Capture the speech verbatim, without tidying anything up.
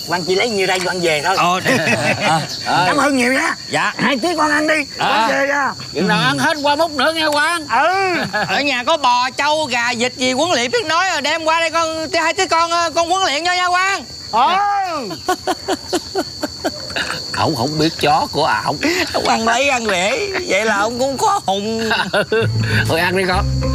Quan chỉ lấy nhiêu đây quan về thôi. Ồ, à, à, Cảm ơn nhiều nha. dạ. Hai tiếng con ăn đi. À. Quan về nha. Chừng nào ăn hết qua múc nữa nghe quan. Ừ. Ở nhà có bò, trâu, gà, vịt gì huấn luyện biết nói rồi đem qua đây con hai đứa con con huấn luyện cho nha quan. Ừ. Ổng không biết chó của ổng. Quan lấy ăn rể, vậy là ông cũng có hùng. Thôi ăn đi con.